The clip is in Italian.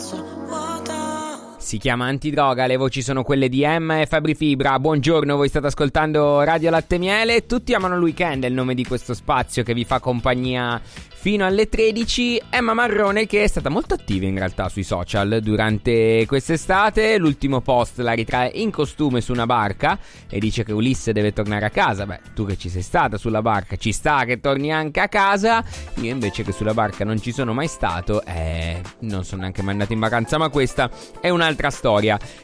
Si chiama Antidroga, le voci sono quelle di Emma e Fabri Fibra. Buongiorno, voi state ascoltando Radio Latte Miele. Tutti amano il weekend, è il nome di questo spazio che vi fa compagnia fino alle 13. Emma Marrone, che è stata molto attiva in realtà sui social durante quest'estate. L'ultimo post la ritrae in costume su una barca e dice che Ulisse deve tornare a casa. Beh, tu che ci sei stata sulla barca, ci sta che torni anche a casa. Io invece che sulla barca non ci sono mai stato, non sono neanche mai andato in vacanza, ma questa è un'altra storia.